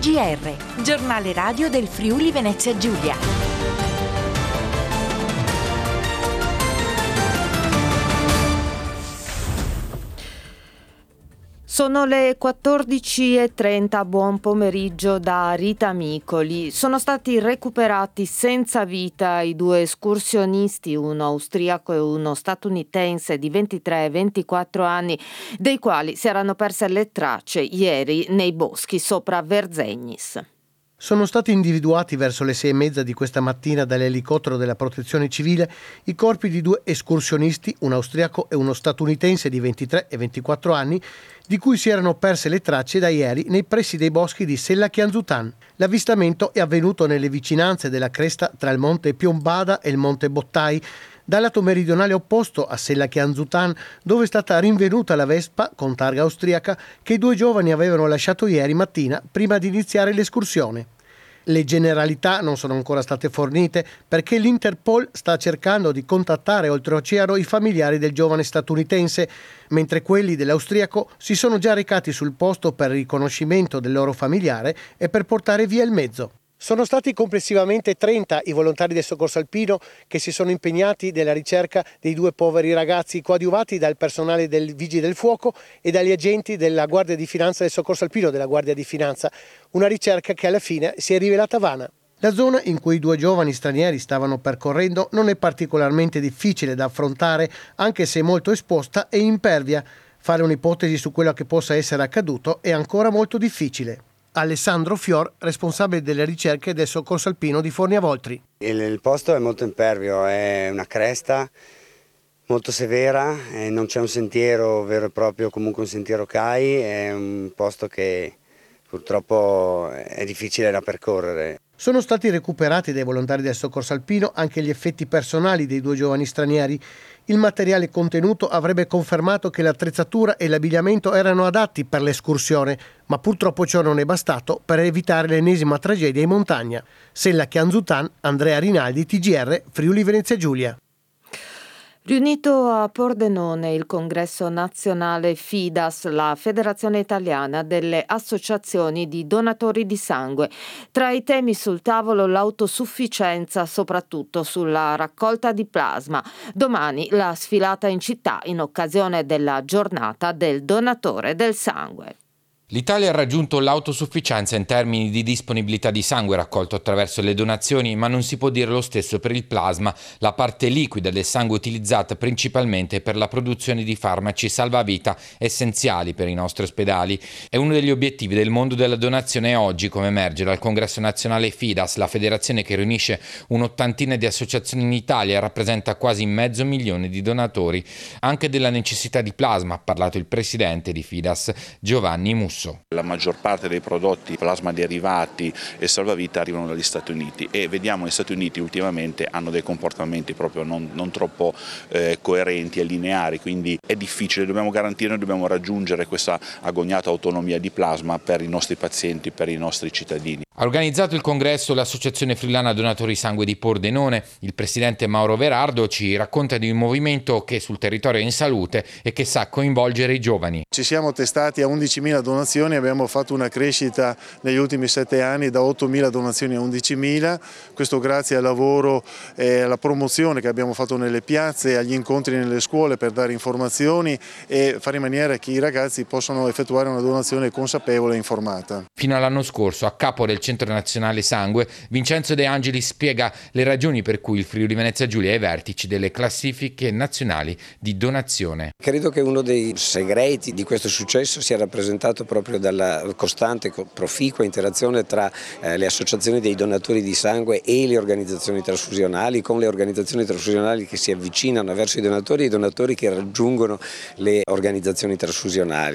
TGR, giornale radio del Friuli Venezia Giulia. Sono le 14:30, buon pomeriggio da Rita Micoli. Sono stati recuperati senza vita i due escursionisti, uno austriaco e uno statunitense di 23 e 24 anni, dei quali si erano perse le tracce ieri nei boschi sopra Verzegnis. Sono stati individuati verso le 6:30 di questa mattina dall'elicottero della Protezione Civile i corpi di due escursionisti, un austriaco e uno statunitense di 23 e 24 anni, di cui si erano perse le tracce da ieri nei pressi dei boschi di Sellachianzutan. L'avvistamento è avvenuto nelle vicinanze della cresta tra il monte Piombada e il monte Bottai, dal lato meridionale opposto a Sellachianzutan, dove è stata rinvenuta la Vespa con targa austriaca che i due giovani avevano lasciato ieri mattina prima di iniziare l'escursione. Le generalità non sono ancora state fornite perché l'Interpol sta cercando di contattare oltreoceano i familiari del giovane statunitense, mentre quelli dell'austriaco si sono già recati sul posto per il riconoscimento del loro familiare e per portare via il mezzo. Sono stati complessivamente 30 i volontari del soccorso alpino che si sono impegnati nella ricerca dei due poveri ragazzi, coadiuvati dal personale del Vigili del Fuoco e dagli agenti della Guardia di Finanza del soccorso alpino della Guardia di Finanza. Una ricerca che alla fine si è rivelata vana. La zona in cui i due giovani stranieri stavano percorrendo non è particolarmente difficile da affrontare, anche se molto esposta e impervia. Fare un'ipotesi su quello che possa essere accaduto è ancora molto difficile. Alessandro Fior, responsabile delle ricerche del soccorso alpino di Forniavoltri. Il posto è molto impervio, è una cresta molto severa, non c'è un sentiero vero e proprio, comunque un sentiero CAI, è un posto che purtroppo è difficile da percorrere. Sono stati recuperati dai volontari del soccorso alpino anche gli effetti personali dei due giovani stranieri. Il materiale contenuto avrebbe confermato che l'attrezzatura e l'abbigliamento erano adatti per l'escursione, ma purtroppo ciò non è bastato per evitare l'ennesima tragedia in montagna. Sellachianzutan, Andrea Rinaldi, TGR, Friuli Venezia Giulia. Riunito a Pordenone il congresso nazionale FIDAS, la Federazione Italiana delle Associazioni di Donatori di Sangue. Tra i temi sul tavolo l'autosufficienza, soprattutto sulla raccolta di plasma. Domani la sfilata in città in occasione della giornata del donatore del sangue. L'Italia ha raggiunto l'autosufficienza in termini di disponibilità di sangue raccolto attraverso le donazioni, ma non si può dire lo stesso per il plasma, la parte liquida del sangue utilizzata principalmente per la produzione di farmaci salvavita essenziali per i nostri ospedali. È uno degli obiettivi del mondo della donazione oggi, come emerge dal congresso nazionale FIDAS, la federazione che riunisce un'ottantina di associazioni in Italia e rappresenta quasi 500.000 di donatori. Anche della necessità di plasma ha parlato il presidente di FIDAS, Giovanni Musso. La maggior parte dei prodotti plasma derivati e salvavita arrivano dagli Stati Uniti e vediamo che gli Stati Uniti ultimamente hanno dei comportamenti proprio non troppo coerenti e lineari, quindi è difficile, dobbiamo garantire, dobbiamo raggiungere questa agognata autonomia di plasma per i nostri pazienti, per i nostri cittadini. Ha organizzato il congresso l'Associazione Friulana Donatori Sangue di Pordenone. Il presidente Mauro Verardo ci racconta di un movimento che sul territorio è in salute e che sa coinvolgere i giovani. Ci siamo testati a 11.000 donazioni, abbiamo fatto una crescita negli ultimi 7 anni da 8.000 donazioni a 11.000, questo grazie al lavoro e alla promozione che abbiamo fatto nelle piazze, agli incontri nelle scuole per dare informazioni e fare in maniera che i ragazzi possano effettuare una donazione consapevole e informata. Fino all'anno scorso, a capo del Centro Nazionale Sangue, Vincenzo De Angelis spiega le ragioni per cui il Friuli Venezia Giulia è ai vertici delle classifiche nazionali di donazione. Credo che uno dei segreti di questo successo sia rappresentato proprio dalla costante, proficua interazione tra le associazioni dei donatori di sangue e le organizzazioni trasfusionali, con le organizzazioni trasfusionali che si avvicinano verso i donatori e i donatori che raggiungono le organizzazioni trasfusionali.